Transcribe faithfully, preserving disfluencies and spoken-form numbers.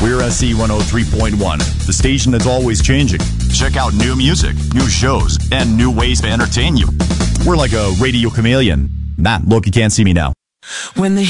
We're S E one oh three point one, the station that's always changing. Check out new music, new shows, and new ways to entertain you. We're like a radio chameleon. Nah, look, you can't see me now. When the